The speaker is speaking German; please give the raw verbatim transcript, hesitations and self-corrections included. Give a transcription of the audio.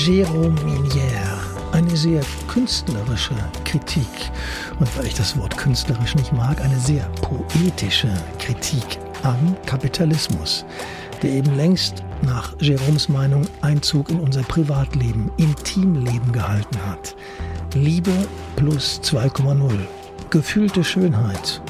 Jérôme Minière. Eine sehr künstlerische Kritik. Und weil ich das Wort künstlerisch nicht mag, eine sehr poetische Kritik am Kapitalismus, der eben längst nach Jérômes Meinung Einzug in unser Privatleben, Intimleben gehalten hat. Liebe plus zwei Komma null. Gefühlte Schönheit